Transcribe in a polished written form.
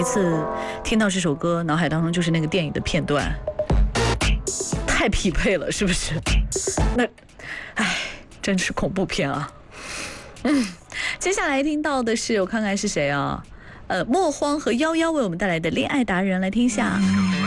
一次听到这首歌，脑海当中就是那个电影的片段，太匹配了，是不是？那，哎，真是恐怖片啊。接下来听到的是，我看看是谁啊？莫荒和夭夭为我们带来的《恋爱达人》，来听一下。